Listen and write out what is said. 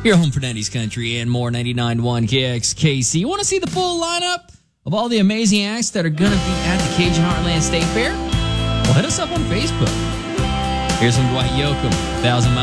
Your home for 90s country and more. 99.1 KXKC. You want to see the full lineup of all the amazing acts that are going to be at the Cajun Heartland State Fair? Well, hit us up on Facebook. Here's some Dwight Yoakam, 1,000 Miles.